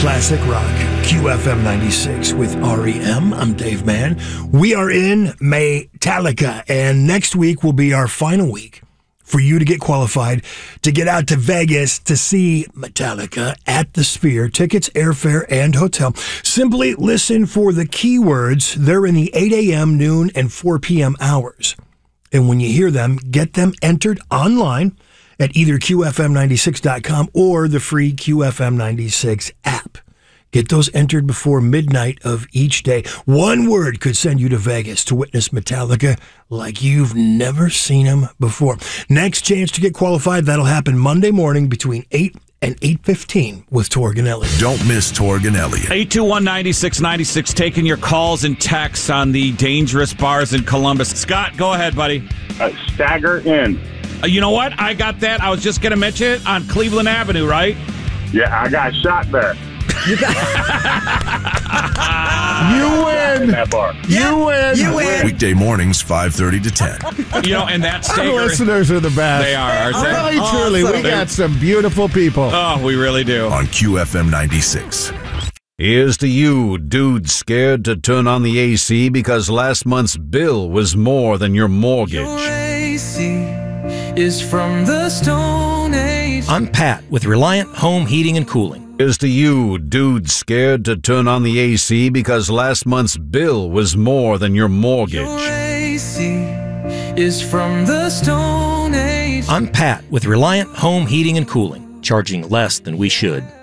Classic Rock, QFM 96 with REM. I'm Dave Mann. We are in Metallica, and next week will be our final week for you to get qualified to get out to Vegas to see Metallica at the Sphere. Tickets, airfare, and hotel. Simply listen for the keywords. They're in the 8 a.m., noon, and 4 p.m. hours. And when you hear them, get them entered online at either QFM96.com or the free QFM96 app. Get those entered before midnight of each day. One word could send you to Vegas to witness Metallica like you've never seen them before. Next chance to get qualified, that'll happen Monday morning between 8 and 8:15 with Torganelli. Don't miss Torganelli. 821-9696, taking your calls and texts on the dangerous bars in Columbus. Scott, go ahead, buddy. Stagger Inn. You know what? I got that. I was just going to mention it on Cleveland Avenue, right? Yeah, I got shot there. You win. That bar. You win. You win. Weekday mornings, 5:30 to 10. You know, and that Our Stager, listeners are the best. they are, aren't they? Really, truly, we got some beautiful people. Oh, we really do. On QFM 96. Here's to you, dude scared to turn on the AC because last month's bill was more than your mortgage. Your AC is from the Stone Age. I'm Pat with Reliant Home Heating and Cooling. Here's to you, dude scared to turn on the AC because last month's bill was more than your mortgage. Your AC is from the Stone Age. I'm Pat with Reliant Home Heating and Cooling, charging less than we should.